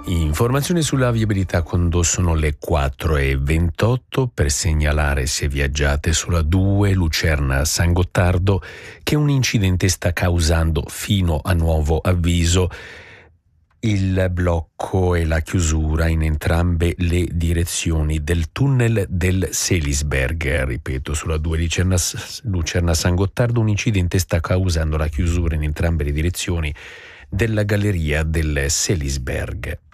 Informazioni sulla viabilità quando sono le 4:28 per segnalare, se viaggiate sulla 2 Lucerna-San Gottardo, che un incidente sta causando, fino a nuovo avviso, il blocco e la chiusura in entrambe le direzioni del tunnel del Selisberg. Ripeto, sulla 2 Lucerna-San Gottardo un incidente sta causando la chiusura in entrambe le direzioni della galleria del Selisberg.